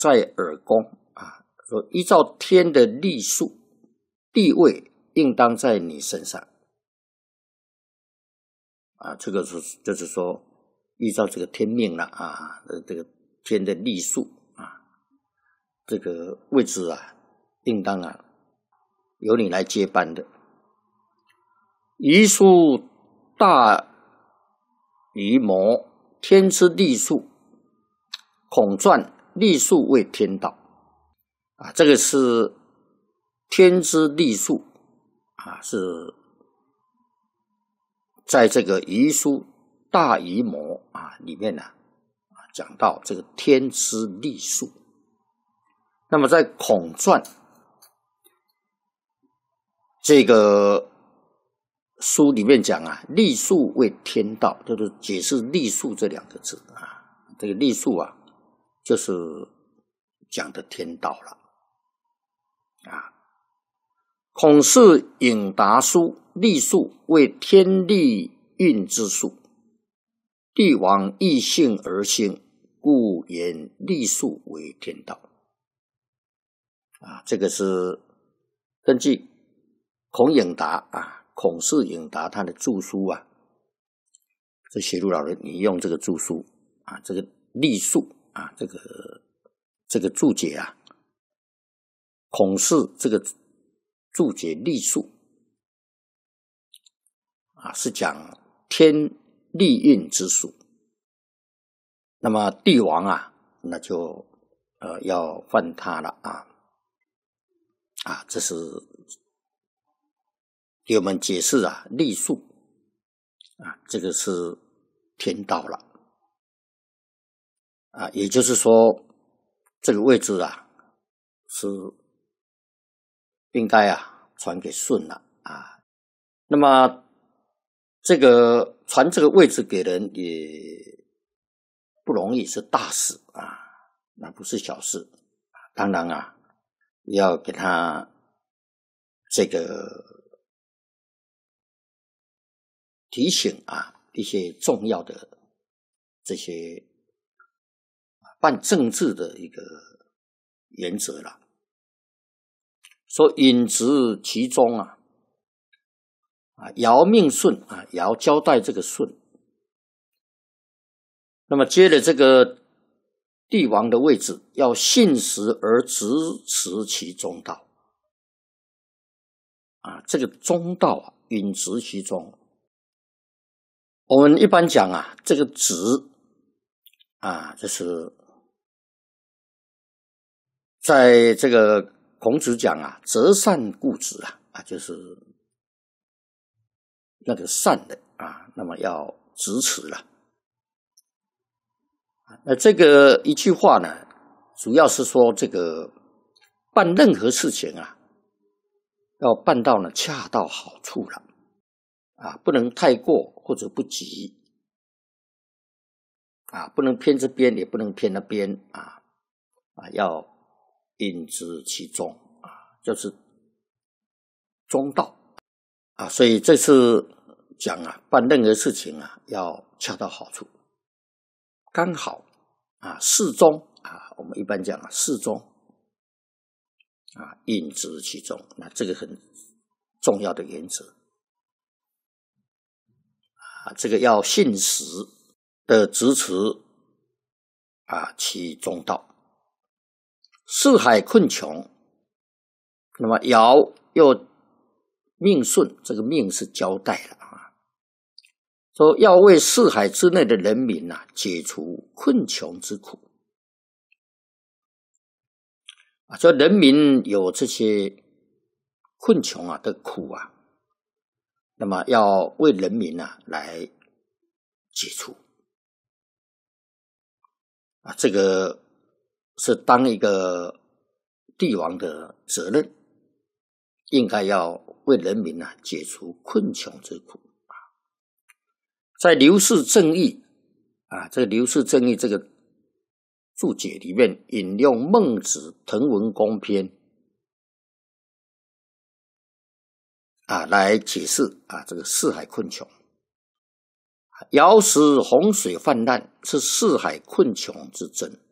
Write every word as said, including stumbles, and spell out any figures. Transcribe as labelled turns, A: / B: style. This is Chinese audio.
A: 在尔公啊，说依照天的历数，地位应当在你身上啊，这个是就是说依照这个天命了啊，这个天的历数啊，这个位置啊，应当啊由你来接班的。遗书大于谋，天之历数，孔传历数为天道啊，这个是天之历数啊，是在这个遗书大于谋啊里面呢啊讲到这个天之历数。那么在孔传这个书里面讲啊，历数为天道，就是解释历数这两个字啊。这个历数啊，就是讲的天道了啊。孔氏引达书，历数为天历运之数，帝王异性而兴，故言历数为天道啊。这个是根据孔颖达啊。孔氏颖达他的著书啊，这写入老人引用这个著书啊，这个历数啊，这个这个注解啊，孔氏这个注解历数啊，是讲天历运之数。那么帝王啊，那就呃要犯他了啊啊，这是给我们解释啊，历数啊，这个是天道了啊，也就是说，这个位置啊是应该啊传给舜了啊。那么这个传这个位置给人也不容易，是大事啊，那不是小事。当然啊，要给他这个提醒啊一些重要的这些办政治的一个原则了。说引直其中啊，啊尧命舜啊，尧交代这个舜，那么接了这个帝王的位置，要信实而执持其中道啊，这个中道啊，引直其中。我们一般讲啊，这个直啊，就是在这个孔子讲啊，择善固执啊，啊，就是那个善的啊，那么要直持了。那这个一句话呢，主要是说这个办任何事情啊，要办到呢恰到好处了。啊，不能太过或者不及啊，不能偏这边，也不能偏那边啊啊，要引直其中啊，就是中道啊。所以这次讲啊，办任何事情啊，要恰到好处，刚好啊，适中啊。我们一般讲啊，适中啊，引直其中，那这个很重要的原则。啊，这个要信实的支持啊，其中道。四海困穷，那么尧又命舜，这个命是交代了啊，说要为四海之内的人民啊，解除困穷之苦啊，说人民有这些困穷啊的苦啊。那么要为人民啊来解除啊，这个是当一个帝王的责任，应该要为人民啊解除困穷之苦啊。在刘氏正义啊，这个刘氏正义这个注解里面引用孟子《滕文公篇》啊，来解释啊这个四海困穷。尧时洪水泛滥，是四海困穷之症。